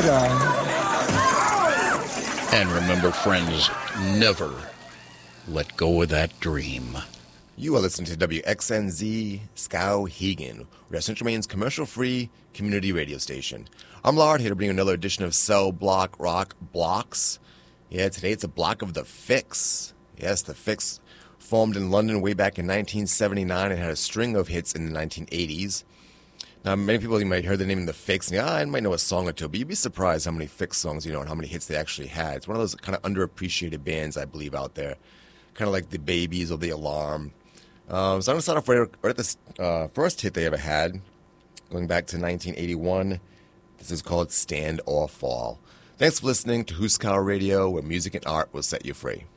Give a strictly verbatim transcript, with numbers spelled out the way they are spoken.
And remember, friends, never let go of that dream. You are listening to W X N Z Skowhegan. We are Central Maine's commercial-free community radio station. I'm Lard, here to bring you another edition of Cell Block Rock Blocks. Yeah, today it's a block of The Fix. Yes, The Fix formed in London way back in nineteen seventy-nine and had a string of hits in the nineteen eighties. Now, many people, you might hear the name The Fix, and yeah, I might know a song or two, but you'd be surprised how many Fix songs you know and how many hits they actually had. It's one of those kind of underappreciated bands, I believe, out there. Kind of like the Babies or the Alarm. Um, so I'm going to start off right, right at the uh, first hit they ever had, going back to nineteen eighty-one. This is called Stand or Fall. Thanks for listening to Huskow Radio, where music and art will set you free.